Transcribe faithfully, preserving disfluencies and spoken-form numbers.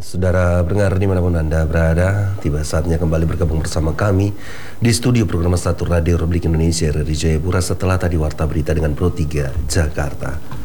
Saudara pendengar dimanapun Anda berada, tiba saatnya kembali bergabung bersama kami di studio program satu Radio Republik Indonesia R R I Jayapura setelah tadi Warta Berita dengan Pro tiga Jakarta.